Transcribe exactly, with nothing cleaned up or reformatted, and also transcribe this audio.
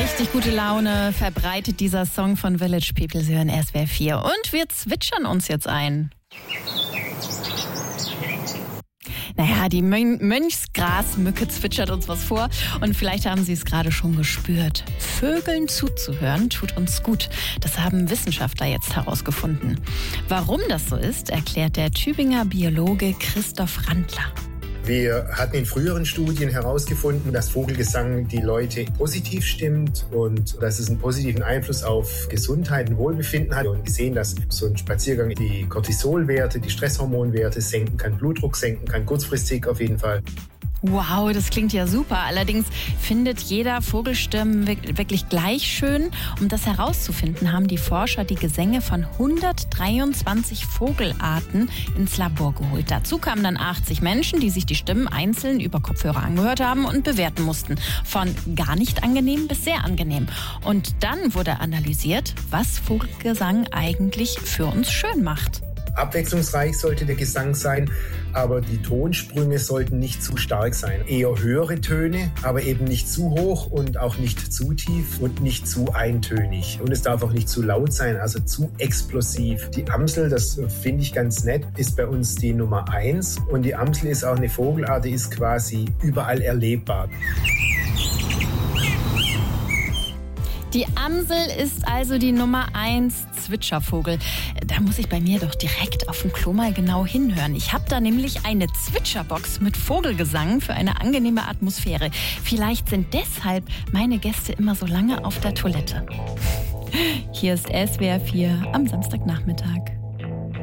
Richtig gute Laune verbreitet dieser Song von Village People. Sie hören S W R vier und wir zwitschern uns jetzt ein. Naja, die Mön- Mönchsgrasmücke zwitschert uns was vor und vielleicht haben Sie es gerade schon gespürt. Vögeln zuzuhören tut uns gut. Das haben Wissenschaftler jetzt herausgefunden. Warum das so ist, erklärt der Tübinger Biologe Christoph Randler. Wir hatten in früheren Studien herausgefunden, dass Vogelgesang die Leute positiv stimmt und dass es einen positiven Einfluss auf Gesundheit und Wohlbefinden hat. Und gesehen, dass so ein Spaziergang die Cortisolwerte, die Stresshormonwerte senken kann, Blutdruck senken kann, kurzfristig auf jeden Fall. Wow, das klingt ja super. Allerdings findet jeder Vogelstimmen wirklich gleich schön. Um das herauszufinden, haben die Forscher die Gesänge von hundertdreiundzwanzig Vogelarten ins Labor geholt. Dazu kamen dann achtzig Menschen, die sich die Stimmen einzeln über Kopfhörer angehört haben und bewerten mussten. Von gar nicht angenehm bis sehr angenehm. Und dann wurde analysiert, was Vogelgesang eigentlich für uns schön macht. Abwechslungsreich sollte der Gesang sein, aber die Tonsprünge sollten nicht zu stark sein. Eher höhere Töne, aber eben nicht zu hoch und auch nicht zu tief und nicht zu eintönig. Und es darf auch nicht zu laut sein, also zu explosiv. Die Amsel, das finde ich ganz nett, ist bei uns die Nummer eins. Und die Amsel ist auch eine Vogelart, die ist quasi überall erlebbar. Die Amsel ist also die Nummer eins Zwitschervogel. Da muss ich bei mir doch direkt auf dem Klo mal genau hinhören. Ich habe da nämlich eine Zwitscherbox mit Vogelgesang für eine angenehme Atmosphäre. Vielleicht sind deshalb meine Gäste immer so lange auf der Toilette. Hier ist S W R vier am Samstagnachmittag.